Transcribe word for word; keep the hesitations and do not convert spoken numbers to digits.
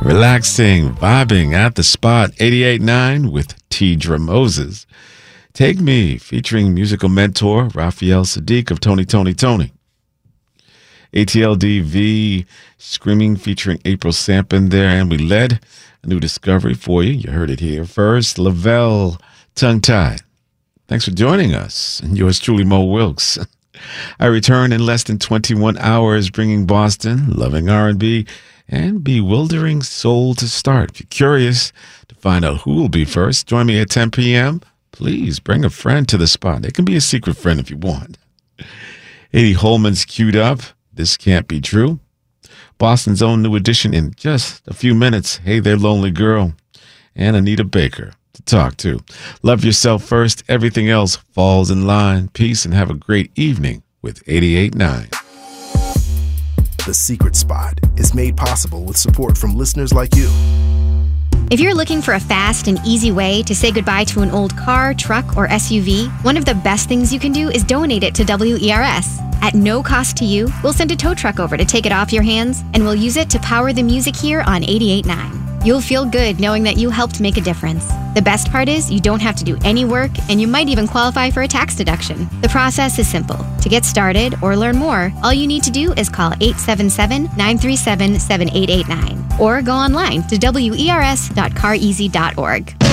Relaxing, vibing at the spot, eighty-eight point nine with Tidra Moses. Take Me, featuring musical mentor Raphael Sadiq of Tony, Tony, Tony. A T L D V, Screaming, featuring April Sampson there. And we led a new discovery for you. You heard it here first. Lavelle, Tongue Tied. Thanks for joining us. And yours truly, Mo Wilkes. I return in less than twenty-one hours, bringing Boston, loving R and B, and bewildering soul to start. If you're curious to find out who will be first, join me at ten p.m. Please bring a friend to the spot. It can be a secret friend if you want. Eddie Holman's queued up. This Can't Be True. Boston's own new edition in just a few minutes. Hey There, Lonely Girl. And Anita Baker to talk to. Love yourself first. Everything else falls in line. Peace and have a great evening with eighty-eight point nine. The Secret Spot is made possible with support from listeners like you. If you're looking for a fast and easy way to say goodbye to an old car, truck, or S U V, one of the best things you can do is donate it to W E R S. At no cost to you, we'll send a tow truck over to take it off your hands, and we'll use it to power the music here on eighty-eight point nine. You'll feel good knowing that you helped make a difference. The best part is you don't have to do any work, and you might even qualify for a tax deduction. The process is simple. To get started or learn more, all you need to do is call eight seven seven, nine three seven, seven eight eight nine or go online to W E R S dot car easy dot org.